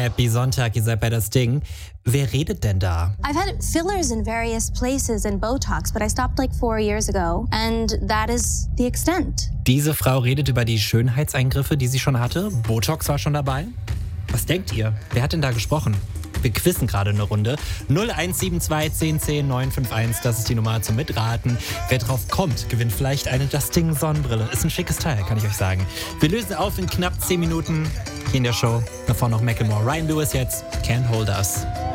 Happy Sonntag, ihr seid bei das Ding. Wer redet denn da? I've had fillers in various places and Botox, but I stopped like 4 years ago. And that is the extent. Diese Frau redet über die Schönheitseingriffe, die sie schon hatte. Botox war schon dabei. Was denkt ihr? Wer hat denn da gesprochen? Wir quizzen gerade eine Runde. 0172 1010 951, das ist die Nummer zum Mitraten. Wer drauf kommt, gewinnt vielleicht eine Just Ding Sonnenbrille. Ist ein schickes Teil, kann ich euch sagen. Wir lösen auf in knapp 10 Minuten hier in der Show. Davor noch Macklemore, Ryan Lewis jetzt, Can't Hold Us.